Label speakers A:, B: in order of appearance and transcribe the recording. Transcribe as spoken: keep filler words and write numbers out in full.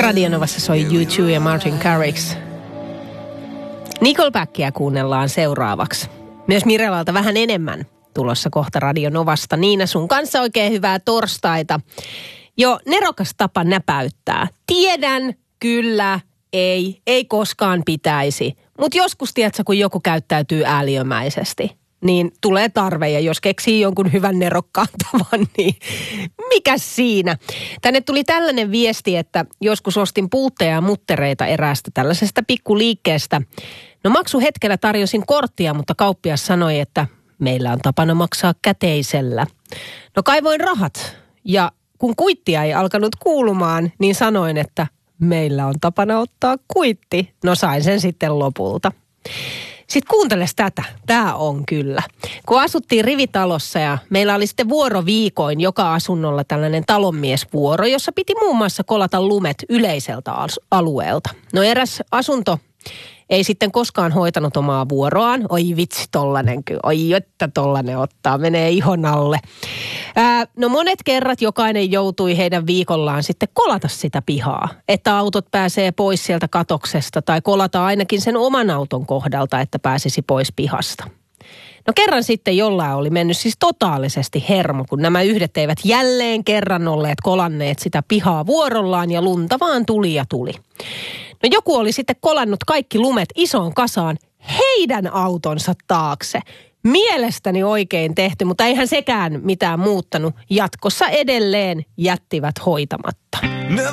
A: Radionovassa soi U two ja Martin Garrix. Nickelbackia kuunnellaan seuraavaksi. Myös Mirelalta vähän enemmän tulossa kohta Radionovasta. Niina, sun kanssa oikein hyvää torstaita. Jo nerokas tapa näpäyttää. Tiedän, kyllä, ei, ei koskaan pitäisi. Mutta joskus, tiedätkö, kun joku käyttäytyy ääliömäisesti, niin tulee tarve, ja jos keksii jonkun hyvän nerokkaan tavan, niin mikä siinä? Tänne tuli tällainen viesti, että joskus ostin pultteja ja muttereita eräästä tällaisesta pikkuliikkeestä. No maksuhetkellä tarjosin korttia, mutta kauppias sanoi, että meillä on tapana maksaa käteisellä. No kaivoin rahat, ja kun kuittia ei alkanut kuulumaan, niin sanoin, että meillä on tapana ottaa kuitti. No sain sen sitten lopulta. Sitten kuunteles tätä. Tämä on kyllä. Kun asuttiin rivitalossa ja meillä oli sitten vuoroviikoin joka asunnolla tällainen talonmiesvuoro, jossa piti muun muassa kolata lumet yleiseltä alueelta. No eräs asunto ei sitten koskaan hoitanut omaa vuoroaan. Oi vitsi, tollanen kyllä. Oi, että tollanen ottaa. Menee ihon alle. Ää, no monet kerrat jokainen joutui heidän viikollaan sitten kolata sitä pihaa. Että autot pääsee pois sieltä katoksesta tai kolata ainakin sen oman auton kohdalta, että pääsisi pois pihasta. No kerran sitten jollain oli mennyt siis totaalisesti hermo, kun nämä yhdet eivät jälleen kerran olleet kolanneet sitä pihaa vuorollaan ja lunta vaan tuli ja tuli. No joku oli sitten kolannut kaikki lumet isoon kasaan heidän autonsa taakse. Mielestäni oikein tehty, mutta eihän sekään mitään muuttanut. Jatkossa edelleen jättivät hoitamatta.